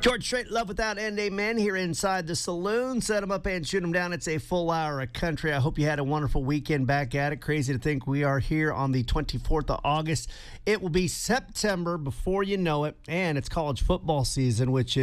George Strait, Love Without End, amen, here inside the saloon. Set them up and shoot them down. It's a full hour of country. I hope you had a wonderful weekend back at it. Crazy to think we are here on the 24th of August. It will be September before you know it, and it's college football season, which